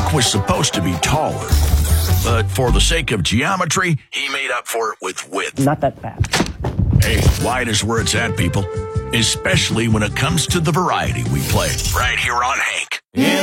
Hank was supposed to be taller, but for the sake of geometry, he made up for it with width. Not that bad. Hey, wide is where it's at, people. Especially when it comes to the variety we play right here on Hank.